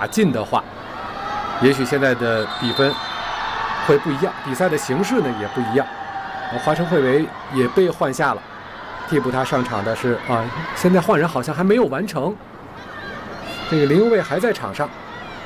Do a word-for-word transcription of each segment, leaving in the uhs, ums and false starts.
打进的话，也许现在的比分会不一样，比赛的形势呢也不一样。华城惠维也被换下了，替补他上场的是啊，现在换人好像还没有完成。这个林右卫还在场上。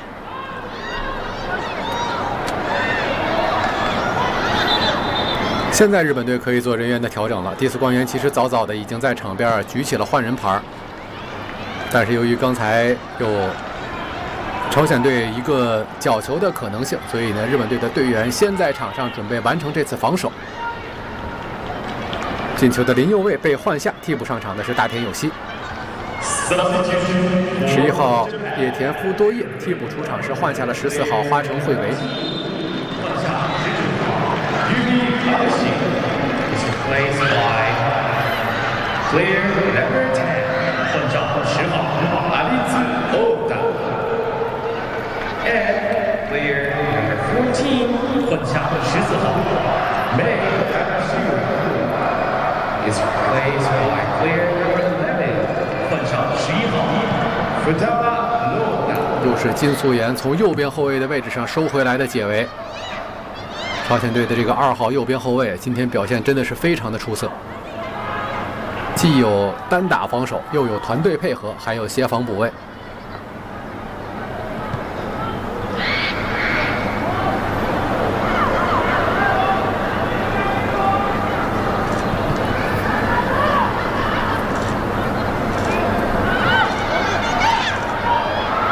现在日本队可以做人员的调整了。第四官员其实早早的已经在场边举起了换人牌，但是由于刚才有朝鲜队一个角球的可能性，所以呢，日本队的队员先在场上准备完成这次防守。进球的林右卫被换下，替补上场的是大田有希。十一号野田夫多叶替补出场时换下了十四号花城惠维。 Player number ten， 换上十号阿里兹欧达。And player number fourteen， 换下十四号梅卡西is replaced by player number eleven， 换上十一号福达罗达。 又是金素妍从右边后卫的位置上收回来的解围。朝鲜队的这个二号右边后卫今天表现真的是非常的出色。既有单打防守，又有团队配合，还有协防补位。